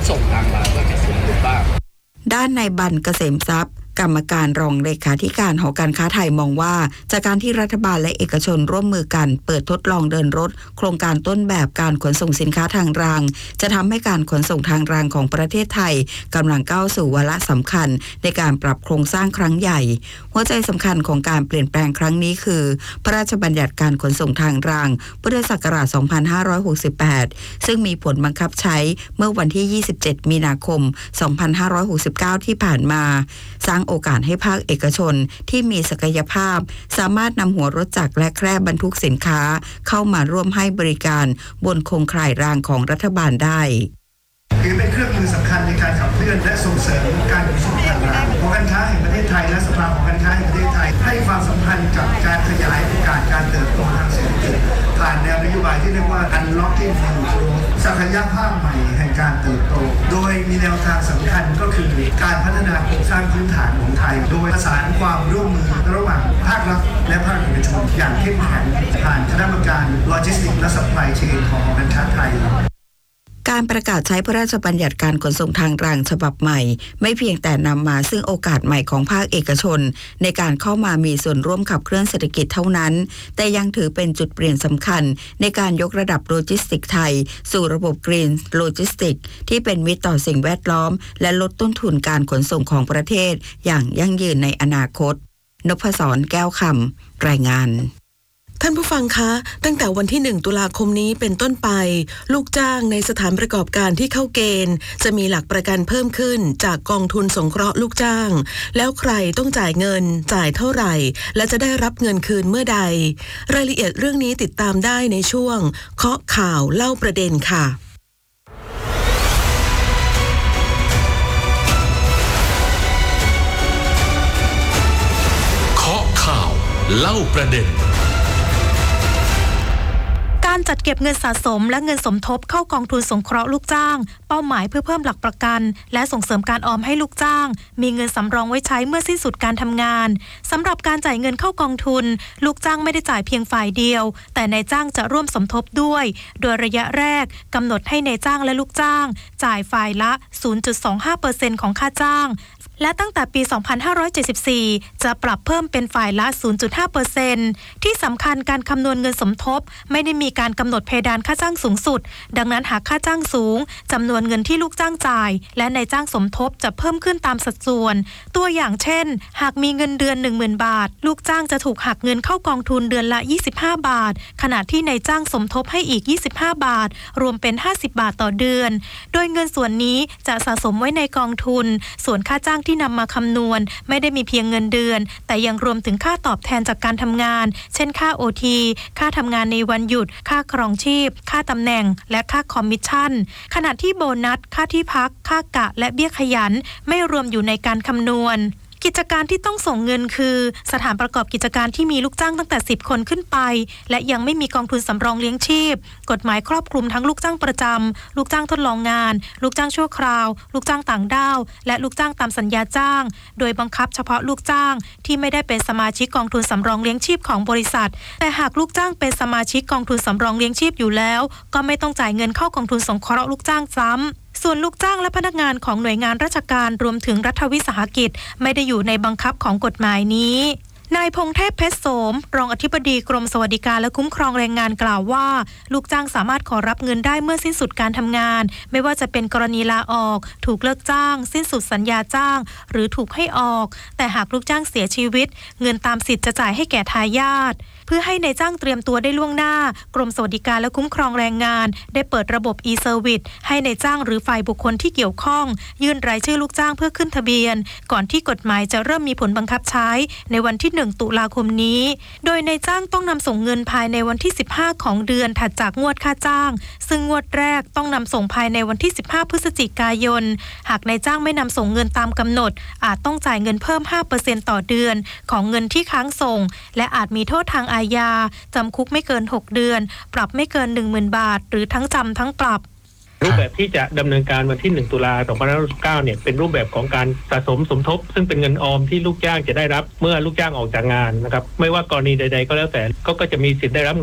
ส่งทางรางก็จะสูงขึ้นบ้างด้านนายบัณเกษมทรัพย์กรรมการรองเลขาธิการหอการค้าไทยมองว่าจากการที่รัฐบาลและเอกชนร่วมมือกันเปิดทดลองเดินรถโครงการต้นแบบการขนส่งสินค้าทางรางจะทำให้การขนส่งทางรางของประเทศไทยกำลังก้าวสู่วาระสำคัญในการปรับโครงสร้างครั้งใหญ่หัวใจสำคัญของการเปลี่ยนแปลงครั้งนี้คือพระราชบัญญัติการขนส่งทางรางพุทธศักราช 2568 ซึ่งมีผลบังคับใช้เมื่อวันที่ 27 มีนาคม 2569 ที่ผ่านมาสร้างโอกาสให้ภาคเอกชนที่มีศักยภาพสามารถนำหัวรถจักรและแคร่บรรทุกสินค้าเข้ามาร่วมให้บริการบนโครงข่ายรางของรัฐบาลได้ถือเป็นเครื่องมือสำคัญในการขับเคลื่อนและส่งเสริมการขนส่งทางรางหอการค้าแห่งประเทศไทยและสภาหอการค้าแห่งประเทศไทยให้ความสำคัญกับการขยายโอกาสการเติบโตทางเศรษฐกิจผ่านแนวนโยบายที่เรียกว่า Unlocking New Growth ศักยภาพใหม่แห่งการเติบโตโดยมีแนวทางสำคัญก็คือการพัฒนาโครงสร้างพื้นฐานของไทยโดยประสานความร่วมมือระหว่างภาครัฐและภาคเอกชนอย่างเข้มแข็งผ่านคณะกรรมการโลจิสติกส์และซัพพลายเชนของหอการค้าไทยการประกาศใช้พระราชบัญญัติการขนส่งทางรางฉบับใหม่ไม่เพียงแต่นำมาซึ่งโอกาสใหม่ของภาคเอกชนในการเข้ามามีส่วนร่วมขับเคลื่อนเศรษฐกิจเท่านั้นแต่ยังถือเป็นจุดเปลี่ยนสำคัญในการยกระดับโลจิสติกส์ไทยสู่ระบบกรีนโลจิสติกส์ที่เป็นมิตรต่อสิ่งแวดล้อมและลดต้นทุนการขนส่งของประเทศอย่างยั่งยืนในอนาคตนพศรแก้วคำรายงานท่านผู้ฟังคะตั้งแต่วันที่1 ตุลาคมนี้เป็นต้นไปลูกจ้างในสถานประกอบการที่เข้าเกณฑ์จะมีหลักประกันเพิ่มขึ้นจากกองทุนสงเคราะห์ลูกจ้างแล้วใครต้องจ่ายเงินจ่ายเท่าไหร่และจะได้รับเงินคืนเมื่อใดรายละเอียดเรื่องนี้ติดตามได้ในช่วงเคาะข่าวเล่าประเด็นค่ะเคาะข่าวเล่าประเด็นการจัดเก็บเงินสะสมและเงินสมทบเข้ากองทุนสงเคราะห์ลูกจ้างเป้าหมายเพื่อเพิ่มหลักประกันและส่งเสริมการออมให้ลูกจ้างมีเงินสำรองไว้ใช้เมื่อสิ้นสุดการทำงานสำหรับการจ่ายเงินเข้ากองทุนลูกจ้างไม่ได้จ่ายเพียงฝ่ายเดียวแต่นายจ้างจะร่วมสมทบด้วยโดยระยะแรกกำหนดให้นายจ้างและลูกจ้างจ่ายฝ่ายละ 0.25% ของค่าจ้างและตั้งแต่ปี 2574 จะปรับเพิ่มเป็นฝ่ายละ 0.5% ที่สำคัญการคำนวณเงินสมทบไม่ได้มีการกำหนดเพดานค่าจ้างสูงสุดดังนั้นหากค่าจ้างสูงจำนวนเงินที่ลูกจ้างจ่ายและนายจ้างสมทบจะเพิ่มขึ้นตามสัดส่วนตัวอย่างเช่นหากมีเงินเดือน 10,000 บาทลูกจ้างจะถูกหักเงินเข้ากองทุนเดือนละ 25 บาทขณะที่นายจ้างสมทบให้อีก 25 บาทรวมเป็น 50 บาทต่อเดือนโดยเงินส่วนนี้จะสะสมไว้ในกองทุนส่วนค่าจ้างที่นำมาคำนวณไม่ได้มีเพียงเงินเดือนแต่ยังรวมถึงค่าตอบแทนจากการทำงานเช่นค่า OT ค่าทำงานในวันหยุดค่าครองชีพค่าตำแหน่งและค่าคอมมิชชั่นขณะที่โบนัสค่าที่พักค่ากะและเบี้ยขยันไม่รวมอยู่ในการคำนวณกิจการที่ต้องส่งเงินคือสถานประกอบกิจการที่มีลูกจ้างตั้งแต่10 คนขึ้นไปและยังไม่มีกองทุนสำรองเลี้ยงชีพกฎหมายครอบคลุมทั้งลูกจ้างประจำลูกจ้างทดลองงานลูกจ้างชั่วคราวลูกจ้างต่างด้าวและลูกจ้างตามสัญญาจ้างโดยบังคับเฉพาะลูกจ้างที่ไม่ได้เป็นสมาชิกกองทุนสำรองเลี้ยงชีพของบริษัทแต่หากลูกจ้างเป็นสมาชิกกองทุนสำรองเลี้ยงชีพอยู่แล้วก็ไม่ต้องจ่ายเงินเข้ากองทุนสงเคราะห์ลูกจ้างซ้ำส่วนลูกจ้างและพนักงานของหน่วยงานราชการรวมถึงรัฐวิสาหกิจไม่ได้อยู่ในบังคับของกฎหมายนี้นายพงษ์เทพเพชรโสมรองอธิบดีกรมสวัสดิการและคุ้มครองแรงงานกล่าวว่าลูกจ้างสามารถขอรับเงินได้เมื่อสิ้นสุดการทำงานไม่ว่าจะเป็นกรณีลาออกถูกเลิกจ้างสิ้นสุดสัญญาจ้างหรือถูกให้ออกแต่หากลูกจ้างเสียชีวิตเงินตามสิทธิ์จะจ่ายให้แก่ทายาทเพื่อให้นายจ้างเตรียมตัวได้ล่วงหน้ากรมสวัสดิการและคุ้มครองแรงงานได้เปิดระบบ e-service ให้นายจ้างหรือฝ่ายบุคคลที่เกี่ยวข้องยื่นรายชื่อลูกจ้างเพื่อขึ้นทะเบียนก่อนที่กฎหมายจะเริ่มมีผลบังคับใช้ในวันที่ 1 ตุลาคมนี้โดยนายจ้างต้องนำส่งเงินภายในวันที่ 15 ของเดือนถัดจากงวดค่าจ้างซึ่งงวดแรกต้องนำส่งภายในวันที่ 15 พฤศจิกายนหากนายจ้างไม่นำส่งเงินตามกำหนดอาจต้องจ่ายเงินเพิ่ม 5% ต่อเดือนของเงินที่ค้างส่งและอาจมีโทษทางอาญาจำคุกไม่เกิน6 เดือนปรับไม่เกิน 10,000 บาทหรือทั้งจำทั้งปรับรูปแบบที่จะดำเนินการวันที่1 ตุลา 2569เนี่ยเป็นรูปแบบของการสะสมสมทบซึ่งเป็นเงินออมที่ลูกจ้างจะได้รับเมื่อลูกจ้างออกจากงานนะครับไม่ว่ากรณีใดๆก็แล้วแต่ก็จะมีสิทธิ์ได้รับ